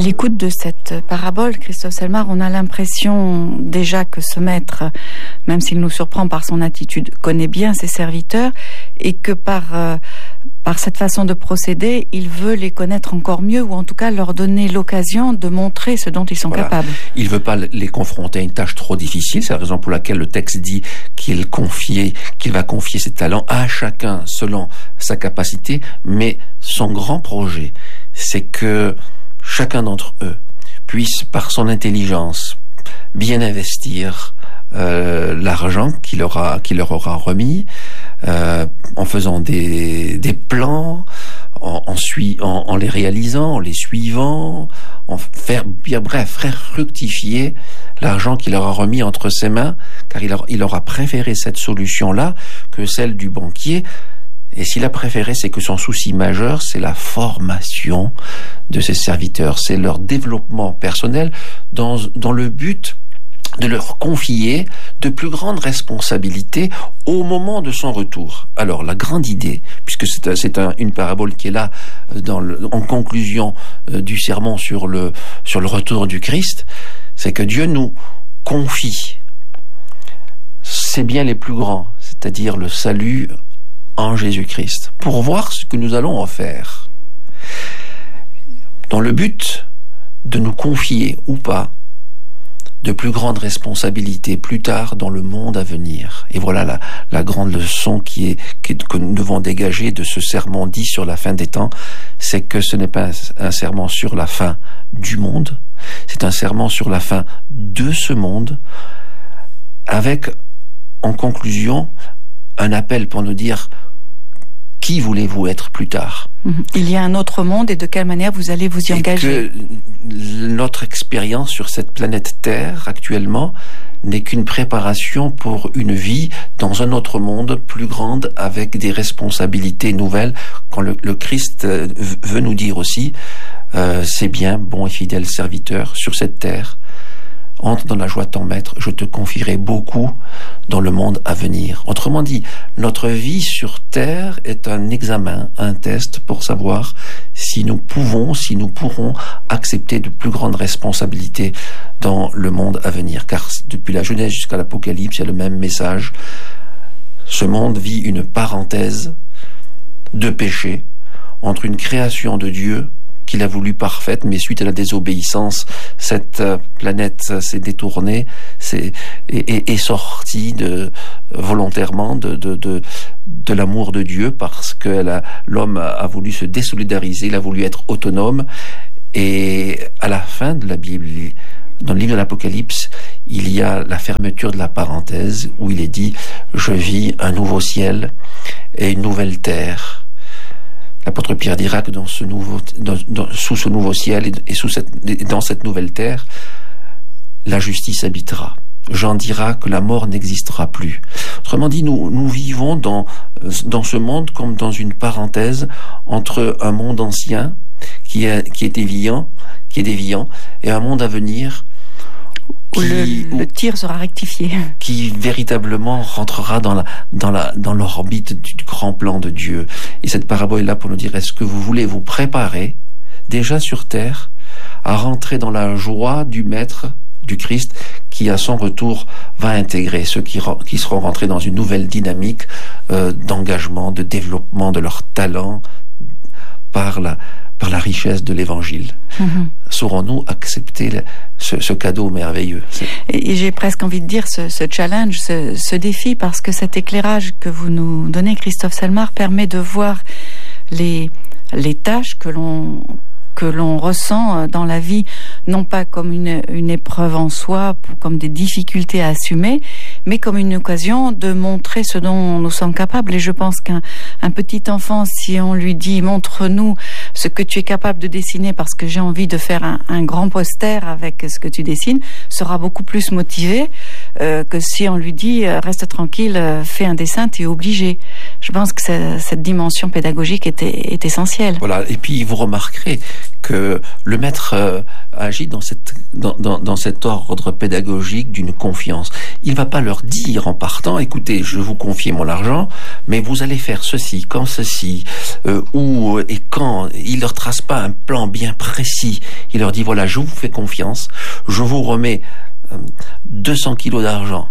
l'écoute de cette parabole, Christophe Selmar, on a l'impression déjà que ce maître, même s'il nous surprend par son attitude, connaît bien ses serviteurs et que par cette façon de procéder, il veut les connaître encore mieux ou en tout cas leur donner l'occasion de montrer ce dont ils sont capables. Il ne veut pas les confronter à une tâche trop difficile, c'est la raison pour laquelle le texte dit qu'il va confier ses talents à chacun selon sa capacité, mais son grand projet, c'est que chacun d'entre eux puisse, par son intelligence, bien investir l'argent qu'il leur aura remis, en faisant des plans, en les réalisant, en les suivant, faire fructifier l'argent qu'il leur a remis entre ses mains, car il aura préféré cette solution-là que celle du banquier. Et s'il a préféré, c'est que son souci majeur, c'est la formation de ses serviteurs, c'est leur développement personnel dans le but de leur confier de plus grandes responsabilités au moment de son retour. Alors, la grande idée, puisque c'est une parabole qui est là en conclusion du sermon sur le retour du Christ, c'est que Dieu nous confie ses biens les plus grands, c'est-à-dire le salut en Jésus-Christ, pour voir ce que nous allons en faire, dans le but de nous confier ou pas de plus grandes responsabilités plus tard dans le monde à venir. Et voilà la grande leçon que nous devons dégager de ce sermon dit sur la fin des temps, c'est que ce n'est pas un sermon sur la fin du monde, c'est un sermon sur la fin de ce monde, avec en conclusion un appel pour nous dire: qui voulez-vous être plus tard? Il y a un autre monde et de quelle manière vous allez vous y engager? Et que notre expérience sur cette planète Terre actuellement n'est qu'une préparation pour une vie dans un autre monde plus grande avec des responsabilités nouvelles. Quand le Christ veut nous dire aussi, c'est bien, bon et fidèle serviteur sur cette terre, entre dans la joie de ton maître, je te confierai beaucoup dans le monde à venir. Autrement dit, notre vie sur terre est un examen, un test pour savoir si nous pourrons accepter de plus grandes responsabilités dans le monde à venir. Car depuis la Genèse jusqu'à l'Apocalypse, il y a le même message. Ce monde vit une parenthèse de péché entre une création de Dieu qu'il a voulu parfaite, mais suite à la désobéissance, cette planète s'est détournée, est sortie volontairement de l'amour de Dieu, parce que l'homme a voulu se désolidariser, il a voulu être autonome. Et à la fin de la Bible, dans le livre de l'Apocalypse, il y a la fermeture de la parenthèse où il est dit: je vis un nouveau ciel et une nouvelle terre. L'apôtre Pierre dira que sous ce nouveau ciel et dans cette nouvelle terre, la justice habitera. Jean dira que la mort n'existera plus. Autrement dit, nous vivons dans ce monde comme dans une parenthèse entre un monde ancien qui est déviant, et un monde à venir où le tir sera rectifié, qui véritablement rentrera dans l'orbite du grand plan de Dieu. Et cette parabole est là pour nous dire: est-ce que vous voulez vous préparer déjà sur terre à rentrer dans la joie du Maître, du Christ, qui à son retour va intégrer ceux qui seront rentrés dans une nouvelle dynamique d'engagement, de développement de leur talent par la richesse de l'Évangile. Saurons-nous accepter ce cadeau merveilleux? Et j'ai presque envie de dire ce challenge, ce défi, parce que cet éclairage que vous nous donnez, Christophe Selmar, permet de voir les tâches que l'on ressent dans la vie, non pas comme une épreuve en soi, comme des difficultés à assumer, mais comme une occasion de montrer ce dont nous sommes capables. Et je pense qu'un petit enfant, si on lui dit: montre-nous ce que tu es capable de dessiner parce que j'ai envie de faire un grand poster avec ce que tu dessines, sera beaucoup plus motivé que si on lui dit: reste tranquille, fais un dessin, tu es obligé. Je pense que cette dimension pédagogique est essentielle. Voilà. Et puis vous remarquerez que le maître agit dans cet ordre pédagogique d'une confiance. Il va pas leur dire en partant, écoutez, je vous confie mon argent, mais vous allez faire ceci, quand ceci, où et quand. Il leur trace pas un plan bien précis. Il leur dit, voilà, je vous fais confiance, je vous remets 200 kilos d'argent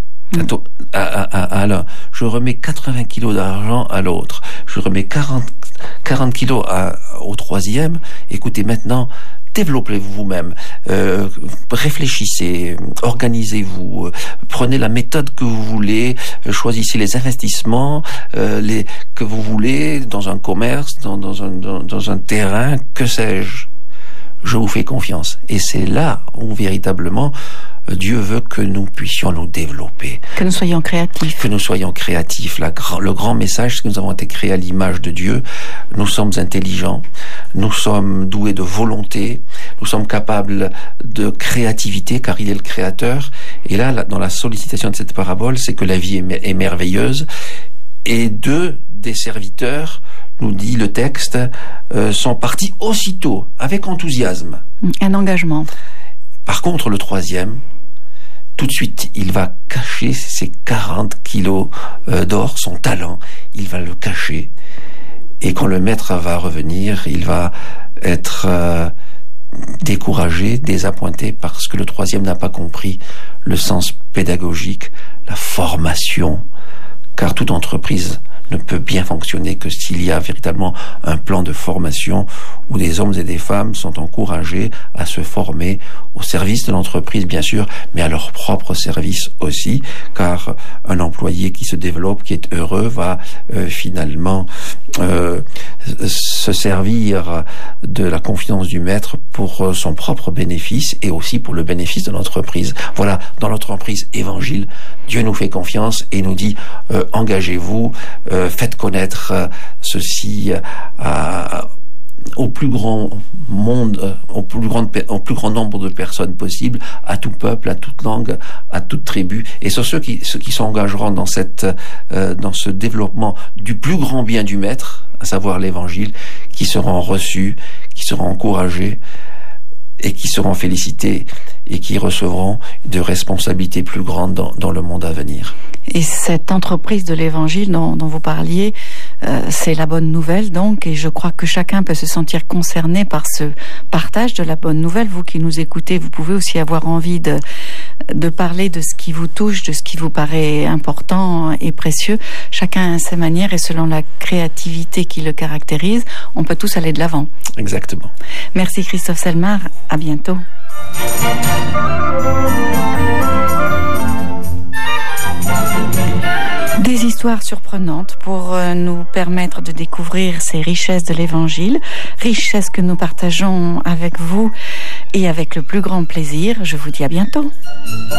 à l'un, je remets 80 kilos d'argent à l'autre, je remets 40 kilos au troisième. Écoutez, maintenant, développez-vous vous-même, réfléchissez, organisez-vous, prenez la méthode que vous voulez, choisissez les investissements que vous voulez dans un commerce, dans un terrain, que sais-je. Je vous fais confiance. Et c'est là où véritablement Dieu veut que nous puissions nous développer. Que nous soyons créatifs. Que nous soyons créatifs. Le grand message, c'est que nous avons été créés à l'image de Dieu. Nous sommes intelligents. Nous sommes doués de volonté. Nous sommes capables de créativité, car il est le créateur. Et là, dans la sollicitation de cette parabole, c'est que la vie est merveilleuse. Et deux des serviteurs, nous dit le texte, sont partis aussitôt, avec enthousiasme. Un engagement. Par contre, le troisième, tout de suite, il va cacher ses 40 kilos d'or, son talent, il va le cacher. Et quand le maître va revenir, il va être découragé, désappointé, parce que le troisième n'a pas compris le sens pédagogique, la formation, car toute entreprise ne peut bien fonctionner que s'il y a véritablement un plan de formation où des hommes et des femmes sont encouragés à se former au service de l'entreprise, bien sûr, mais à leur propre service aussi, car un employé qui se développe, qui est heureux, va finalement se servir de la confiance du maître pour son propre bénéfice et aussi pour le bénéfice de l'entreprise. Voilà, dans l'entreprise évangile, Dieu nous fait confiance et nous dit engagez-vous, faites connaître ceci au plus grand monde, au plus grand nombre de personnes possible, à tout peuple, à toute langue, à toute tribu. Et ce sont ceux qui s'engageront dans ce développement du plus grand bien du maître, à savoir l'évangile, qui seront reçus, qui seront encouragés et qui seront félicités et qui recevront de responsabilités plus grandes dans le monde à venir. Et cette entreprise de l'Évangile dont vous parliez, c'est la bonne nouvelle donc, et je crois que chacun peut se sentir concerné par ce partage de la bonne nouvelle. Vous qui nous écoutez, vous pouvez aussi avoir envie de parler de ce qui vous touche, de ce qui vous paraît important et précieux. Chacun à sa manière et selon la créativité qui le caractérise, on peut tous aller de l'avant. Exactement. Merci Christophe Selmar, à bientôt. Des histoires surprenantes pour nous permettre de découvrir ces richesses de l'Évangile, richesses que nous partageons avec vous et avec le plus grand plaisir. Je vous dis à bientôt.